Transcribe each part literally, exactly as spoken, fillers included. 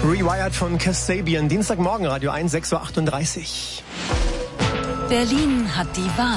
Rewired von Kasabian, Dienstagmorgen, Radio eins, sechs Uhr achtunddreißig. Berlin hat die Wahl.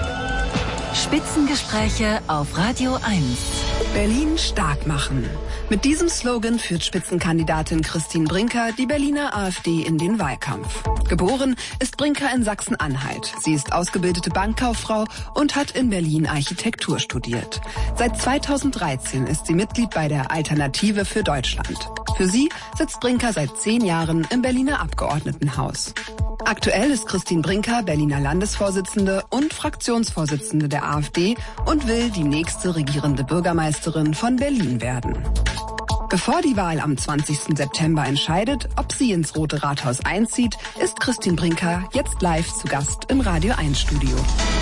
Spitzengespräche auf Radio eins. Berlin stark machen. Mit diesem Slogan führt Spitzenkandidatin Christine Brinker die Berliner AfD in den Wahlkampf. Geboren ist Brinker in Sachsen-Anhalt. Sie ist ausgebildete Bankkauffrau und hat in Berlin Architektur studiert. Seit zweitausenddreizehn ist sie Mitglied bei der Alternative für Deutschland. Für sie sitzt Brinker seit zehn Jahren im Berliner Abgeordnetenhaus. Aktuell ist Christine Brinker Berliner Landesvorsitzende und Fraktionsvorsitzende der AfD und will die nächste regierende Bürgermeisterin von Berlin werden. Bevor die Wahl am zwanzigsten September entscheidet, ob sie ins Rote Rathaus einzieht, ist Christine Brinker jetzt live zu Gast im Radio eins Studio.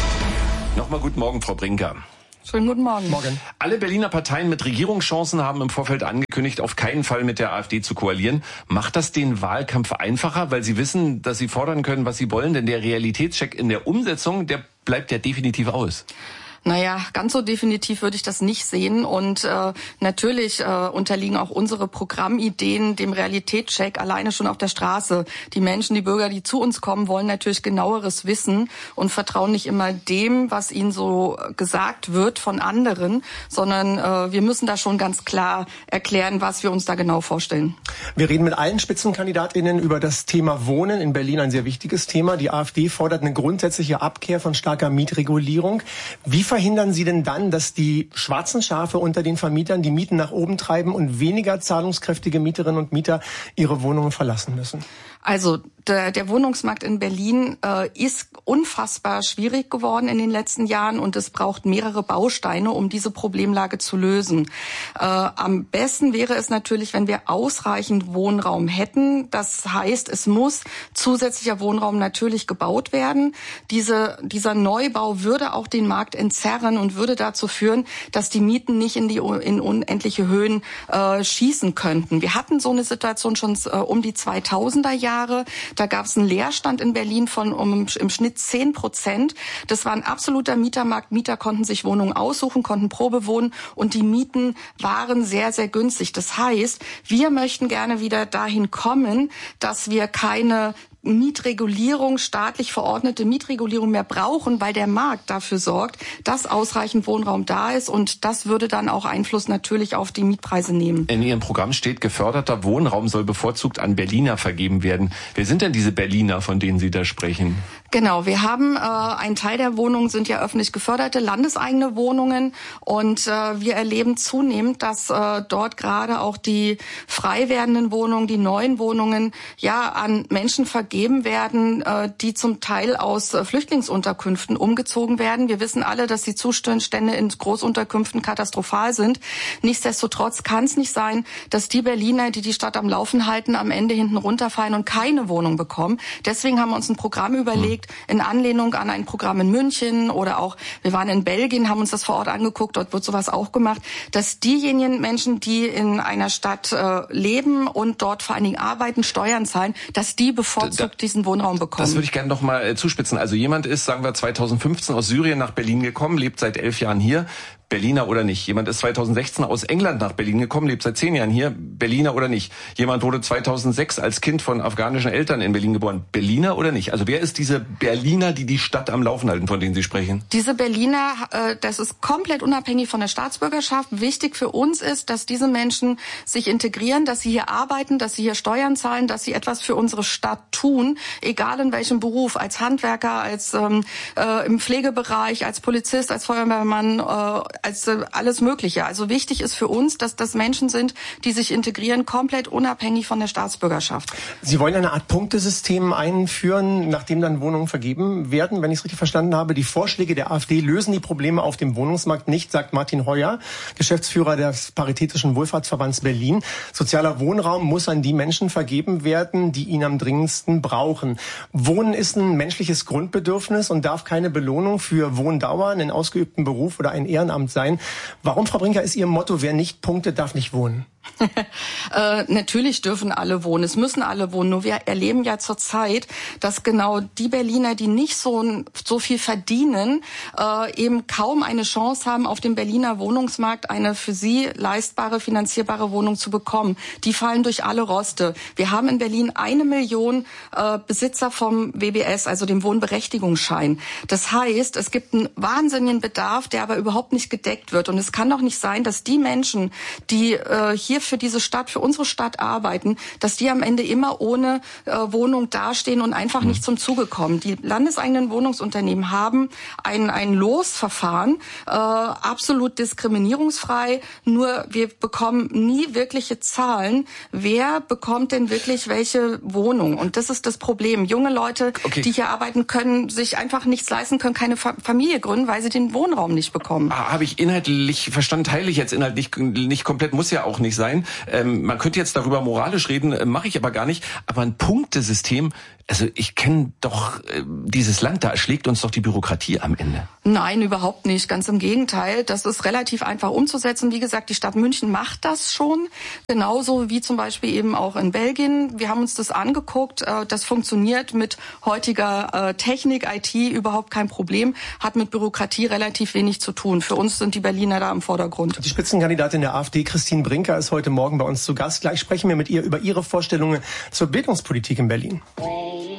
Nochmal guten Morgen, Frau Brinker. Schönen guten Morgen. Morgen. Alle Berliner Parteien mit Regierungschancen haben im Vorfeld angekündigt, auf keinen Fall mit der AfD zu koalieren. Macht das den Wahlkampf einfacher, weil Sie wissen, dass Sie fordern können, was Sie wollen? Denn der Realitätscheck in der Umsetzung, der bleibt ja definitiv aus. Naja, ganz so definitiv würde ich das nicht sehen. Und äh, natürlich äh, unterliegen auch unsere Programmideen dem Realitätscheck alleine schon auf der Straße. Die Menschen, die Bürger, die zu uns kommen, wollen natürlich genaueres wissen und vertrauen nicht immer dem, was ihnen so gesagt wird von anderen, sondern äh, wir müssen da schon ganz klar erklären, was wir uns da genau vorstellen. Wir reden mit allen SpitzenkandidatInnen über das Thema Wohnen in Berlin, ein sehr wichtiges Thema. Die AfD fordert eine grundsätzliche Abkehr von starker Mietregulierung. Wie verhindern Sie denn dann, dass die schwarzen Schafe unter den Vermietern die Mieten nach oben treiben und weniger zahlungskräftige Mieterinnen und Mieter ihre Wohnungen verlassen müssen? Also der, der Wohnungsmarkt in Berlin äh, ist unfassbar schwierig geworden in den letzten Jahren und es braucht mehrere Bausteine, um diese Problemlage zu lösen. Äh, am besten wäre es natürlich, wenn wir ausreichend Wohnraum hätten. Das heißt, es muss zusätzlicher Wohnraum natürlich gebaut werden. Diese, dieser Neubau würde auch den Markt entzerren und würde dazu führen, dass die Mieten nicht in die in unendliche Höhen äh, schießen könnten. Wir hatten so eine Situation schon äh, um die zweitausender Jahre. Da gab es einen Leerstand in Berlin von um, im Schnitt zehn Prozent. Das war ein absoluter Mietermarkt. Mieter konnten sich Wohnungen aussuchen, konnten Probe wohnen und die Mieten waren sehr, sehr günstig. Das heißt, wir möchten gerne wieder dahin kommen, dass wir keine Mietregulierung, staatlich verordnete Mietregulierung mehr brauchen, weil der Markt dafür sorgt, dass ausreichend Wohnraum da ist und das würde dann auch Einfluss natürlich auf die Mietpreise nehmen. In Ihrem Programm steht, geförderter Wohnraum soll bevorzugt an Berliner vergeben werden. Wer sind denn diese Berliner, von denen Sie da sprechen? Genau, wir haben, äh, ein Teil der Wohnungen sind ja öffentlich geförderte, landeseigene Wohnungen und äh, wir erleben zunehmend, dass äh, dort gerade auch die frei werdenden Wohnungen, die neuen Wohnungen ja an Menschen vergeben werden, äh, die zum Teil aus äh, Flüchtlingsunterkünften umgezogen werden. Wir wissen alle, dass die Zustände in Großunterkünften katastrophal sind. Nichtsdestotrotz kann es nicht sein, dass die Berliner, die die Stadt am Laufen halten, am Ende hinten runterfallen und keine Wohnung bekommen. Deswegen haben wir uns ein Programm überlegt, in Anlehnung an ein Programm in München oder auch, wir waren in Belgien, haben uns das vor Ort angeguckt, dort wird sowas auch gemacht, dass diejenigen Menschen, die in einer Stadt äh, leben und dort vor allen Dingen arbeiten, Steuern zahlen, dass die bevorzugt da, diesen Wohnraum bekommen. Das würde ich gerne noch mal äh, zuspitzen. Also jemand ist, sagen wir, zweitausendfünfzehn aus Syrien nach Berlin gekommen, lebt seit elf Jahren hier. Berliner oder nicht. Jemand ist zweitausendsechzehn aus England nach Berlin gekommen, lebt seit zehn Jahren hier. Berliner oder nicht. Jemand wurde zweitausendsechs als Kind von afghanischen Eltern in Berlin geboren. Berliner oder nicht? Also wer ist diese Berliner, die die Stadt am Laufen halten, von denen Sie sprechen? Diese Berliner, äh, das ist komplett unabhängig von der Staatsbürgerschaft. Wichtig für uns ist, dass diese Menschen sich integrieren, dass sie hier arbeiten, dass sie hier Steuern zahlen, dass sie etwas für unsere Stadt tun, egal in welchem Beruf, als Handwerker, als ähm, äh, im Pflegebereich, als Polizist, als Feuerwehrmann, äh, als äh, alles Mögliche. Also wichtig ist für uns, dass das Menschen sind, die sich integrieren, komplett unabhängig von der Staatsbürgerschaft. Sie wollen eine Art Punktesystem einführen, nachdem dann Wohnungen vergeben werden, wenn ich es richtig verstanden habe. Die Vorschläge der AfD lösen die Probleme auf dem Wohnungsmarkt nicht, sagt Martin Heuer, Geschäftsführer des Paritätischen Wohlfahrtsverbands Berlin. Sozialer Wohnraum muss an die Menschen vergeben werden, die ihn am dringendsten brauchen. Wohnen ist ein menschliches Grundbedürfnis und darf keine Belohnung für Wohndauer, einen ausgeübten Beruf oder ein Ehrenamt sein. Warum, Frau Brinker, ist Ihr Motto, wer nicht punktet, darf nicht wohnen? äh, natürlich dürfen alle wohnen, es müssen alle wohnen. Nur wir erleben ja zurzeit, dass genau die Berliner, die nicht so, so viel verdienen, äh, eben kaum eine Chance haben, auf dem Berliner Wohnungsmarkt eine für sie leistbare, finanzierbare Wohnung zu bekommen. Die fallen durch alle Roste. Wir haben in Berlin eine Million äh, Besitzer vom W B S, also dem Wohnberechtigungsschein. Das heißt, es gibt einen wahnsinnigen Bedarf, der aber überhaupt nicht gedeckt wird. Und es kann doch nicht sein, dass die Menschen, die äh, hier für diese Stadt, für unsere Stadt arbeiten, dass die am Ende immer ohne äh, Wohnung dastehen und einfach nicht zum Zuge kommen. Die landeseigenen Wohnungsunternehmen haben ein, ein Losverfahren, äh, absolut diskriminierungsfrei, nur wir bekommen nie wirkliche Zahlen, wer bekommt denn wirklich welche Wohnung. Und das ist das Problem. Junge Leute, okay. die hier arbeiten, können sich einfach nichts leisten, können keine Fa- Familie gründen, weil sie den Wohnraum nicht bekommen. Ah, habe ich inhaltlich verstanden, teile ich jetzt inhaltlich nicht komplett, muss ja auch nicht sein. Ähm, man könnte jetzt darüber moralisch reden, äh, mache ich aber gar nicht. Aber ein Punktesystem, also ich kenne doch äh, dieses Land, da erschlägt uns doch die Bürokratie am Ende. Nein, überhaupt nicht. Ganz im Gegenteil. Das ist relativ einfach umzusetzen. Wie gesagt, die Stadt München macht das schon. Genauso wie zum Beispiel eben auch in Belgien. Wir haben uns das angeguckt. Äh, das funktioniert mit heutiger äh, Technik, I T überhaupt kein Problem. Hat mit Bürokratie relativ wenig zu tun. Für uns sind die Berliner da im Vordergrund. Die Spitzenkandidatin der AfD, Christine Brinker, ist heute Morgen bei uns zu Gast. Gleich sprechen wir mit ihr über ihre Vorstellungen zur Bildungspolitik in Berlin.